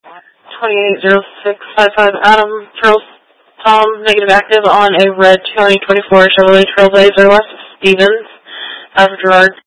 280655 Adam, Charles, Tom, negative active on a red 2024 Chevrolet Trailblazer west of Stevens. Gerard.